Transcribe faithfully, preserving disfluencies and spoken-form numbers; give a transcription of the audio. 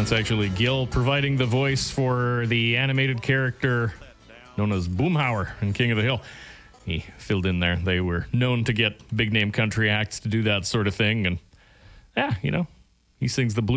That's actually Gil providing the voice for the animated character known as Boomhauer in King of the Hill. He filled in there. They were known to get big-name country acts to do that sort of thing. And, yeah, you know, he sings the blues.